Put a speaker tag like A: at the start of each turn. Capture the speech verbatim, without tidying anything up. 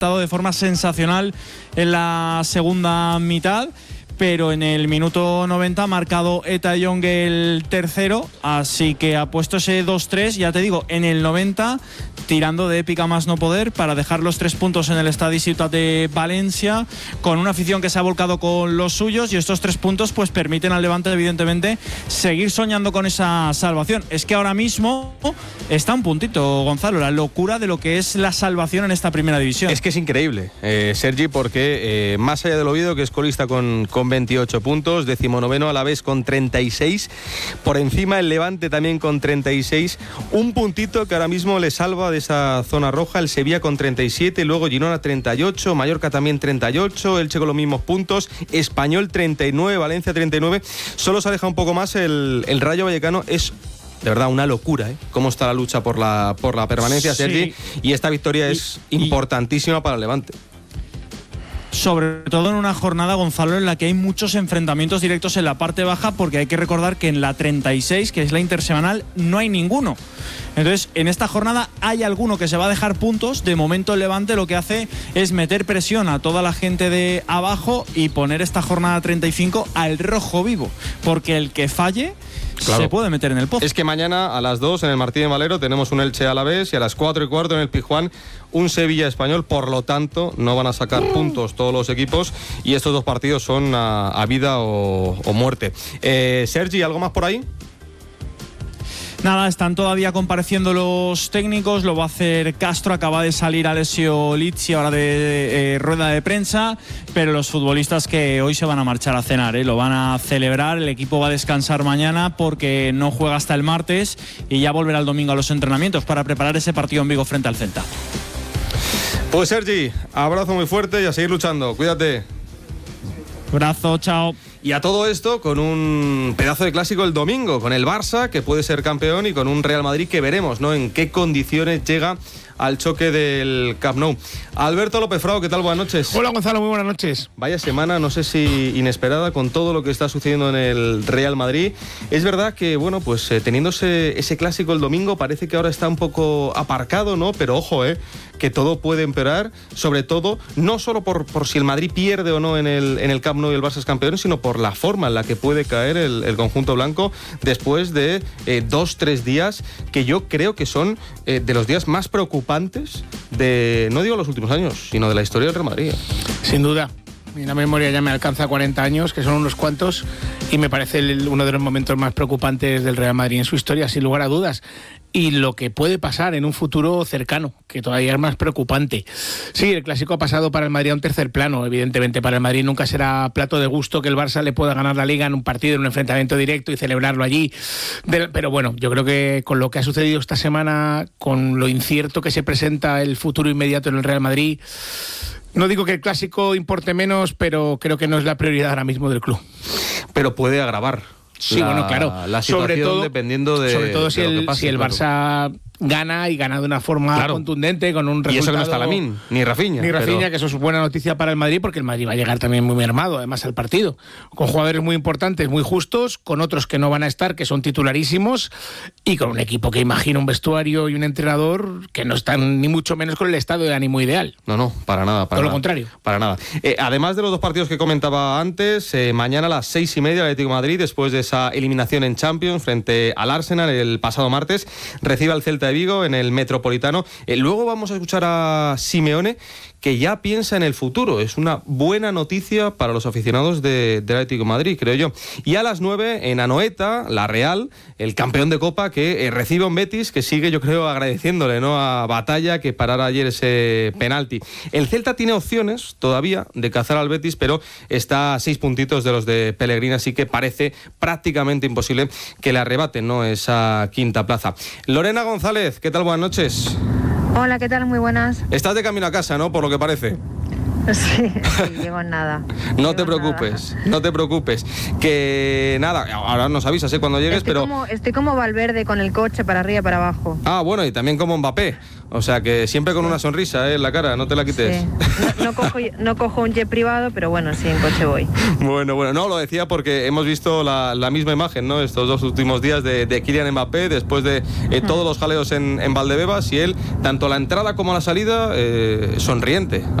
A: de forma sensacional en la segunda mitad, pero en el minuto noventa ha marcado Eta Young el tercero, así que ha puesto ese dos tres, ya te digo, en el noventa, tirando de épica más no poder para dejar los tres puntos en el Estadi Ciutat de Valencia, con una afición que se ha volcado con los suyos, y estos tres puntos pues permiten al Levante evidentemente seguir soñando con esa salvación. Es que ahora mismo está un puntito, Gonzalo, la locura de lo que es la salvación en esta primera división.
B: Es que es increíble, eh, Sergi, porque eh, más allá del Oviedo, que es colista con, con veintiocho puntos, decimonoveno Alavés con treinta y seis, por encima el Levante también con treinta y seis, un puntito que ahora mismo le salva de esa zona roja, el Sevilla con treinta y siete, luego Girona treinta y ocho, Mallorca también treinta y ocho, Elche con los mismos puntos, Español treinta y nueve, Valencia treinta y nueve, solo se aleja un poco más el, el Rayo Vallecano. Es de verdad una locura, ¿eh? Cómo está la lucha por la, por la permanencia, sí. Sergi, y esta victoria y, es importantísima y... para el Levante.
A: Sobre todo en una jornada, Gonzalo, en la que hay muchos enfrentamientos directos en la parte baja, porque hay que recordar que en la treinta y seis, que es la intersemanal, no hay ninguno. Entonces, en esta jornada hay alguno que se va a dejar puntos. De momento el Levante lo que hace es meter presión a toda la gente de abajo y poner esta jornada treinta y cinco al rojo vivo, porque el que falle... Claro. Se puede meter en el pozo.
B: Es que mañana a las dos en el Martín de Valero tenemos un Elche Alavés y a las cuatro y cuarto en el Pizjuán un Sevilla Español. Por lo tanto, no van a sacar mm. puntos todos los equipos y estos dos partidos son a, a vida o, o muerte. Eh, Sergi, ¿algo más por ahí?
A: Nada, están todavía compareciendo los técnicos, lo va a hacer Castro, acaba de salir Alessio Lizzi ahora de eh, rueda de prensa, pero los futbolistas que hoy se van a marchar a cenar, ¿eh? Lo van a celebrar, el equipo va a descansar mañana porque no juega hasta el martes y ya volverá el domingo a los entrenamientos para preparar ese partido en Vigo frente al Celta.
B: Pues Sergi, abrazo muy fuerte y a seguir luchando, cuídate.
A: Abrazo, chao.
B: Y a todo esto con un pedazo de clásico el domingo, con el Barça, que puede ser campeón, y con un Real Madrid que veremos, ¿no?, en qué condiciones llega al choque del Camp Nou. Alberto López Frao, ¿qué tal? Buenas noches.
C: Hola Gonzalo, muy buenas noches.
B: Vaya semana, no sé si inesperada, con todo lo que está sucediendo en el Real Madrid. Es verdad que, bueno, pues eh, teniéndose ese clásico el domingo, parece que ahora está un poco aparcado, ¿no? Pero ojo, eh, que todo puede empeorar, sobre todo, no solo por, por si el Madrid pierde o no en el, en el Camp Nou y el Barça es campeón, sino por la forma en la que puede caer el, el conjunto blanco después de eh, dos, tres días que yo creo que son eh, de los días más preocupantes de, no digo los últimos años, sino de la historia del Real Madrid.
C: Sin duda. Mi memoria ya me alcanza cuarenta años, que son unos cuantos, y me parece el, uno de los momentos más preocupantes del Real Madrid en su historia, sin lugar a dudas. Y lo que puede pasar en un futuro cercano, que todavía es más preocupante. Sí, el clásico ha pasado para el Madrid a un tercer plano. Evidentemente, para el Madrid nunca será plato de gusto que el Barça le pueda ganar la Liga en un partido, en un enfrentamiento directo y celebrarlo allí. Pero bueno, yo creo que con lo que ha sucedido esta semana, con lo incierto que se presenta el futuro inmediato en el Real Madrid, no digo que el clásico importe menos, pero creo que no es la prioridad ahora mismo del club.
B: Pero puede agravar.
C: Sí, la, bueno, claro.
B: La situación, sobre todo, dependiendo de,
C: sobre todo si,
B: de lo
C: el,
B: que pase,
C: si el
B: claro.
C: Barça gana y gana de una forma claro. contundente, con un resultado...
B: Y eso que no está Lamine, ni Rafinha.
C: Ni Rafinha,
B: pero...
C: que eso es buena noticia para el Madrid, porque el Madrid va a llegar también muy armado, además, al partido. Con jugadores muy importantes, muy justos, con otros que no van a estar, que son titularísimos, y con un equipo que imagina un vestuario y un entrenador que no están ni mucho menos con el estado de ánimo ideal.
B: No, no, para nada. Para
C: Todo
B: nada,
C: lo contrario.
B: Para nada. Eh, además de los dos partidos que comentaba antes, eh, mañana a las seis y media el Atlético de Madrid, después de esa eliminación en Champions frente al Arsenal el pasado martes, recibe al Celta de Vigo en el Metropolitano. Eh, luego vamos a escuchar a Simeone, que ya piensa en el futuro. Es una buena noticia para los aficionados de, del Atlético de Madrid, creo yo. Y a las nueve en Anoeta, la Real, el campeón de Copa, que eh, recibe a un Betis que sigue, yo creo, agradeciéndole, ¿no?, a Batalla, que parara ayer ese penalti. El Celta tiene opciones todavía de cazar al Betis, pero está a seis puntitos de los de Pellegrini, así que parece prácticamente imposible que le arrebaten, ¿no?, esa quinta plaza. Lorena González, ¿qué tal? Buenas noches.
D: Hola, ¿qué tal? Muy buenas.
B: Estás de camino a casa, ¿no?, por lo que parece.
D: Sí, sí, llego en nada.
B: No
D: Llego
B: te
D: en
B: preocupes,
D: nada.
B: no te preocupes. Que nada, ahora nos avisas, ¿eh? Cuando llegues,
D: Estoy
B: pero...
D: como, estoy como Valverde con el coche para arriba y para abajo.
B: Ah, bueno, y también como Mbappé. O sea, que siempre con una sonrisa, ¿eh? En la cara, no te la quites.
D: Sí. No, no, cojo, no cojo un jet privado, pero bueno, sí, en coche voy.
B: Bueno, bueno, no, lo decía porque hemos visto la, la misma imagen, ¿no? Estos dos últimos días de, de Kylian Mbappé, después de eh, todos los jaleos en, en Valdebebas, y él, tanto a la entrada como a la salida, eh, sonriente.